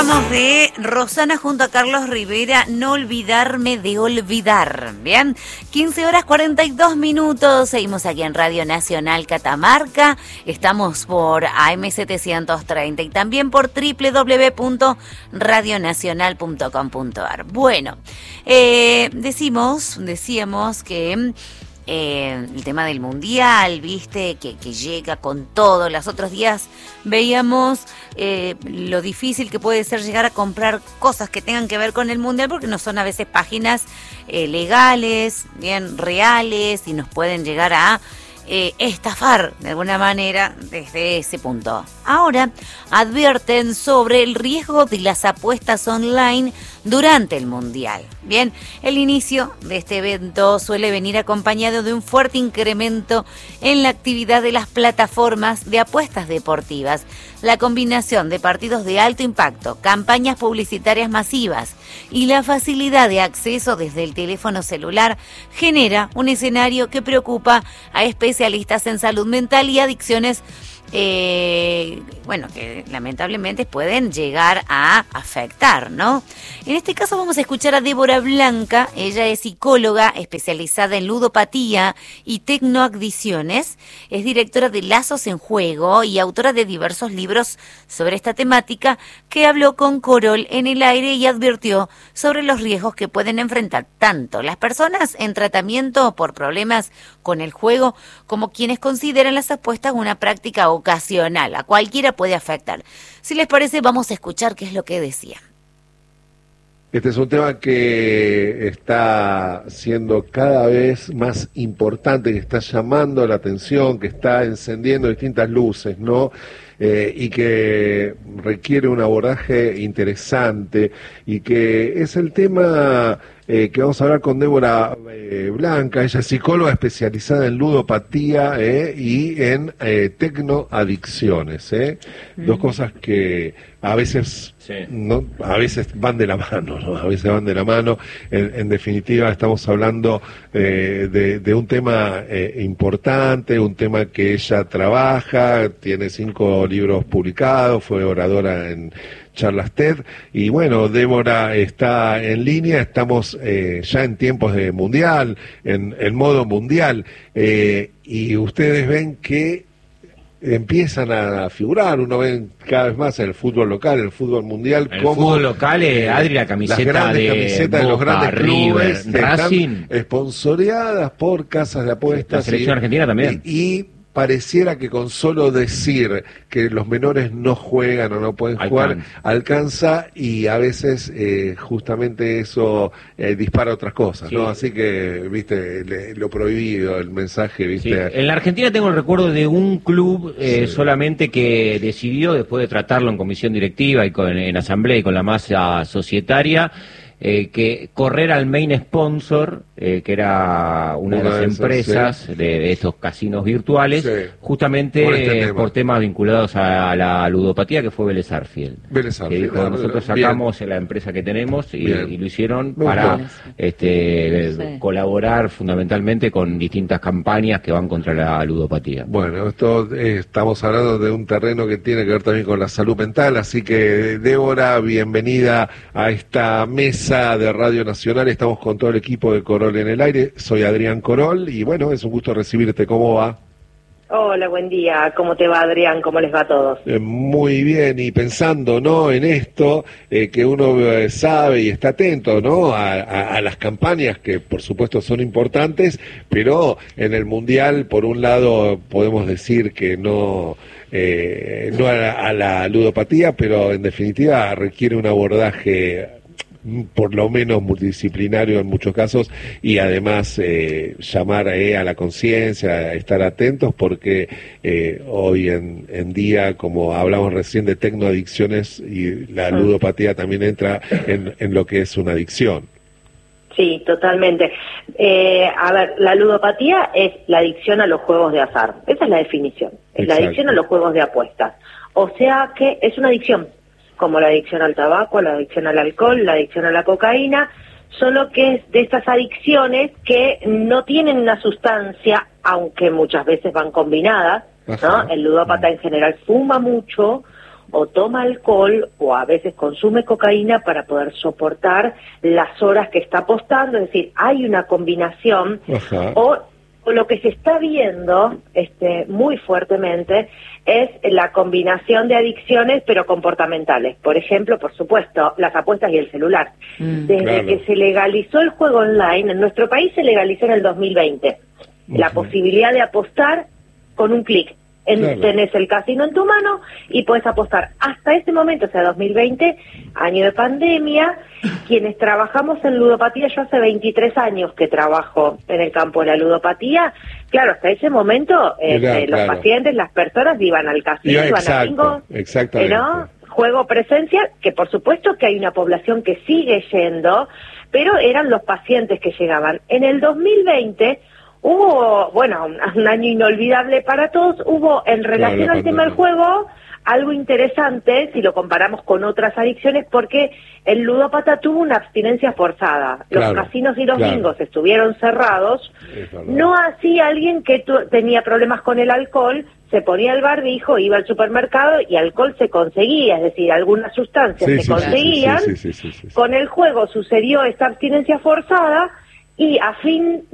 Escuchábamos de Rosana junto a Carlos Rivera, No olvidarme de olvidar. Bien, 15 horas 42 minutos. Seguimos aquí en Radio Nacional Catamarca. Estamos por AM730 y también por www.radionacional.com.ar. Bueno, decíamos que el tema del mundial, viste, que llega con todo. Los otros días veíamos lo difícil que puede ser llegar a comprar cosas que tengan que ver con el mundial, porque no son a veces páginas legales, bien reales, y nos pueden llegar a estafar de alguna manera desde ese punto. Ahora advierten sobre el riesgo de las apuestas online durante el Mundial. Bien, el inicio de este evento suele venir acompañado de un fuerte incremento en la actividad de las plataformas de apuestas deportivas. La combinación de partidos de alto impacto, campañas publicitarias masivas y la facilidad de acceso desde el teléfono celular genera un escenario que preocupa a especialistas en salud mental y adicciones, que lamentablemente pueden llegar a afectar, ¿no? En este caso vamos a escuchar a Débora Blanca. Ella es psicóloga especializada en ludopatía y tecnoadicciones, es directora de Lazos en Juego y autora de diversos libros sobre esta temática, que habló con Corol en el aire y advirtió sobre los riesgos que pueden enfrentar tanto las personas en tratamiento por problemas con el juego como quienes consideran las apuestas una práctica ocasional. A cualquiera puede afectar. Si les parece, vamos a escuchar qué es lo que decía. Este es un tema que está siendo cada vez más importante, que está llamando la atención, que está encendiendo distintas luces, ¿no? Y que requiere un abordaje interesante, y que es el tema que vamos a hablar con Débora Blanca. Ella es psicóloga especializada en ludopatía y en tecnoadicciones. Dos cosas que a veces a veces van de la mano, ¿no? A veces van de la mano. En definitiva, estamos hablando de un tema importante, un tema que ella trabaja, tiene 5 libros publicados, fue oradora en charlas TED, y bueno, Débora está en línea. Estamos ya en tiempos de mundial, en modo mundial, y ustedes ven que empiezan a figurar, uno ve cada vez más en el fútbol local, en el fútbol mundial, el fútbol local, Adri, la camiseta de los grandes clubes Racing, están esponsoreadas por casas de apuestas. La selección argentina también. Y pareciera que con solo decir que los menores no juegan o no pueden jugar, alcanza, y a veces justamente eso dispara otras cosas, ¿no? Así que, viste, lo prohibido, el mensaje, viste. Sí. En la Argentina tengo el recuerdo de un club solamente que decidió, después de tratarlo en comisión directiva y en asamblea y con la masa societaria, que correr al main sponsor, que era una de las empresas de estos casinos virtuales, justamente por temas vinculados a la ludopatía, que fue Vélez Sarsfield. Que dijo, nosotros sacamos la empresa que tenemos y lo hicieron para colaborar fundamentalmente con distintas campañas que van contra la ludopatía. Bueno, esto estamos hablando de un terreno que tiene que ver también con la salud mental, así que Débora, bienvenida a esta mesa de Radio Nacional. Estamos con todo el equipo de Corol en el aire. Soy Adrián Corol y bueno, es un gusto recibirte. ¿Cómo va? Hola, buen día. ¿Cómo te va, Adrián? ¿Cómo les va a todos? Muy bien, y pensando, ¿no?, en esto, que uno sabe y está atento, ¿no?, a las campañas que por supuesto son importantes, pero en el Mundial, por un lado, podemos decir que no a la ludopatía, pero en definitiva requiere un abordaje por lo menos multidisciplinario en muchos casos, y además llamar a la conciencia, a estar atentos, porque hoy en día, como hablamos recién de tecnoadicciones, y la ludopatía también entra en lo que es una adicción. Sí, totalmente. A ver, la ludopatía es la adicción a los juegos de azar. Esa es la definición. Es la adicción a los juegos de apuestas. O sea que es una adicción, como la adicción al tabaco, la adicción al alcohol, la adicción a la cocaína, solo que es de estas adicciones que no tienen una sustancia, aunque muchas veces van combinadas, ¿no? El ludópata en general fuma mucho o toma alcohol o a veces consume cocaína para poder soportar las horas que está apostando. Es decir, hay una combinación. Ajá. O lo que se está viendo muy fuertemente es la combinación de adicciones pero comportamentales. Por ejemplo, por supuesto, las apuestas y el celular. Desde que se legalizó el juego online, en nuestro país se legalizó en el 2020, la posibilidad de apostar con un clic. Tenés el casino en tu mano y puedes apostar. Hasta ese momento, o sea, 2020, año de pandemia, quienes trabajamos en ludopatía, yo hace 23 años que trabajo en el campo de la ludopatía, claro, hasta ese momento los pacientes, las personas iban al casino, iban al bingo, ¿no? Juego presencial, que por supuesto que hay una población que sigue yendo, pero eran los pacientes que llegaban. En el 2020 hubo, bueno, un año inolvidable para todos, hubo en relación al tema del juego algo interesante si lo comparamos con otras adicciones, porque el ludópata tuvo una abstinencia forzada. Los casinos y los bingos estuvieron cerrados, no así alguien que tenía problemas con el alcohol, se ponía el barbijo, iba al supermercado y alcohol se conseguía, es decir, algunas sustancias se conseguían. Con el juego sucedió esta abstinencia forzada y a fin